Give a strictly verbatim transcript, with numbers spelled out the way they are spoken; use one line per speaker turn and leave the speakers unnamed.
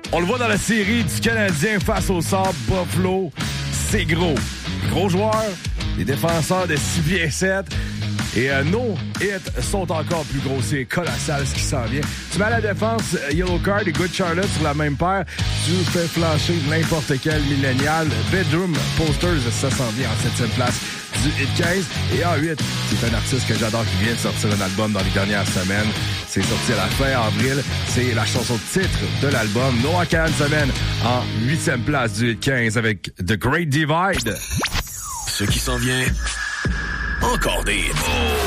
On le voit dans la série du Canadien face au Sabres Buffalo. C'est gros. Gros joueurs, des défenseurs de six pieds sept. Et euh, nos hits sont encore plus gros. C'est colossal ce qui s'en vient. Tu mets à la défense euh, Yellow Card et Good Charlotte sur la même paire. Tu fais flasher n'importe quel millénial. Bedroom Posters, ça s'en vient en septième place du hit quinze. Et en huit, c'est un artiste que j'adore qui vient de sortir un album dans les dernières semaines. C'est sorti à la fin avril. C'est la chanson titre de l'album. Noah Kahan semaine en huitième place du hit quinze avec The Great Divide.
Ce qui s'en vient... Encore des hits.